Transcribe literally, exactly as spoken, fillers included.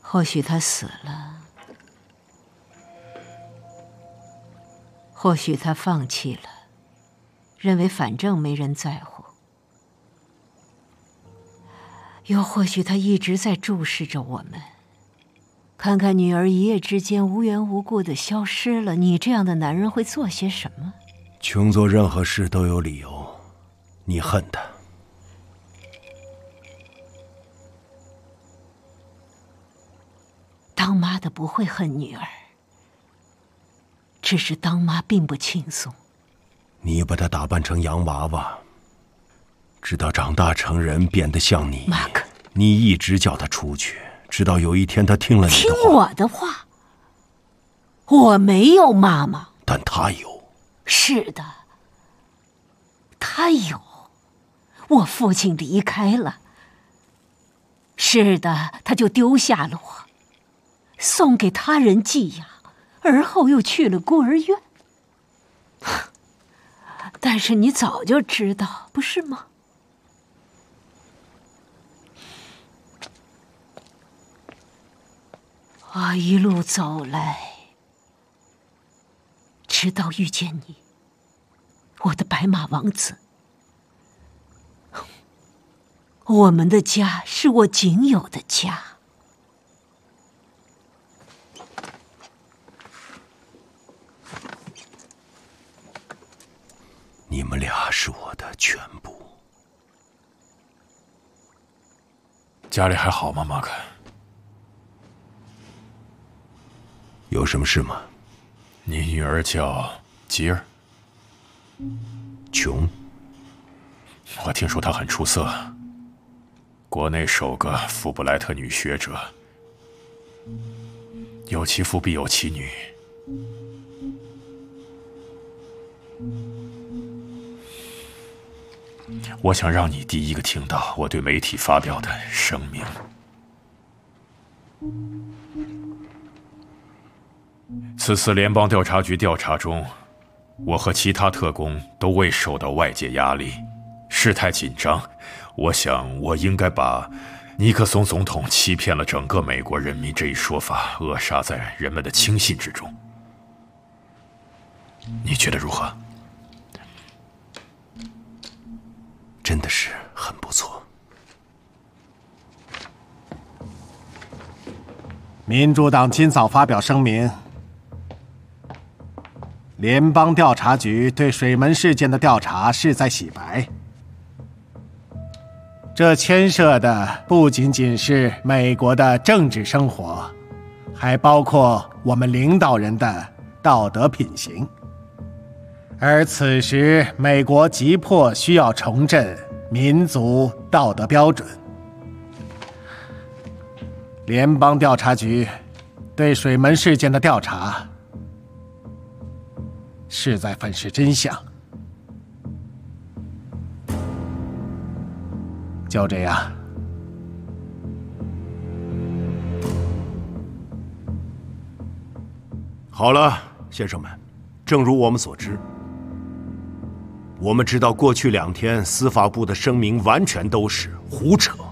或许他死了，或许他放弃了，认为反正没人在乎，又或许他一直在注视着我们，看看女儿一夜之间无缘无故的消失了，你这样的男人会做些什么？ 穷做任何事都有理由，你恨他。 当妈的不会恨女儿，只是当妈并不轻松。 你把她打扮成洋娃娃，直到长大成人变得像你。 马克， 你一直叫她出去，直到有一天她听了你的话。 听我的话？我没有妈妈。 但她有。 是的，她有。我父亲离开了。是的，他就丢下了我，送给他人寄养，而后又去了孤儿院。但是你早就知道，不是吗？我一路走来，直到遇见你，我的白马王子。我们的家是我仅有的家。 你们俩是我的全部。 家里还好吗，马克？ 有什么事吗？ 你女儿叫吉儿。 琼。 我听说她很出色，国内首个富布莱特女学者。有其父必有其女。我想让你第一个听到我对媒体发表的声明。此次联邦调查局调查中，我和其他特工都未受到外界压力，事态紧张。我想我应该把尼克松总统欺骗了整个美国人民这一说法扼杀在人们的轻信之中。你觉得如何？ 真的是很不错。 民主党今早发表声明，联邦调查局对水门事件的调查是在洗白。这牵涉的不仅仅是美国的政治生活，还包括我们领导人的道德品行。而此时，美国急迫需要重振民族道德标准。联邦调查局对水门事件的调查是在粉饰真相。就这样。 好了，先生们，正如我们所知，我们知道过去两天司法部的声明完全都是胡扯。